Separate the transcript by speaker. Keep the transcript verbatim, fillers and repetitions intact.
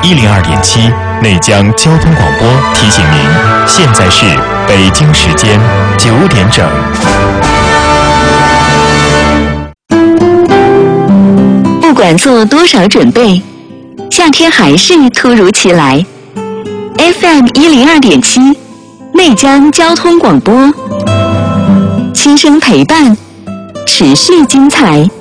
Speaker 1: 一零二点七内江交通广播提醒您，现在是北京时间九点整。
Speaker 2: 不管做多少准备，夏天还是突如其来。F M 一零二点七内江交通广播，轻声陪伴，持续精彩。